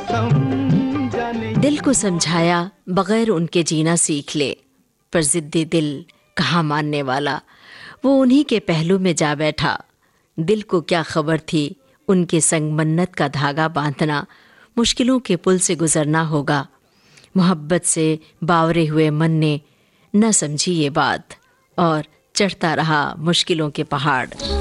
समझाने। दिल को समझाया बगैर उनके जीना सीख ले, पर जिद्दी दिल कहाँ मानने वाला, वो उन्हीं के पहलू में जा बैठा। दिल को क्या खबर थी उनके संग मन्नत का धागा बांधना, मुश्किलों के पुल से गुजरना होगा। मोहब्बत से बावरे हुए मन ने न समझी ये बात और चढ़ता रहा मुश्किलों के पहाड़।